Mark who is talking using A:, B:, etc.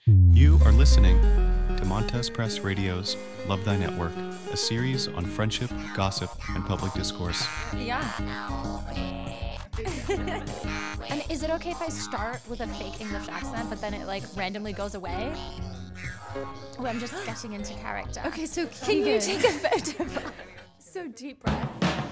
A: You are listening to Montez Press Radio's Love Thy Network, a series on friendship, gossip, and public discourse.
B: Yeah. And is it okay if I start with a fake English accent, but then it like randomly goes away? Or I'm just getting into character.
C: Okay, so
B: Can you take a photo? So deep breath.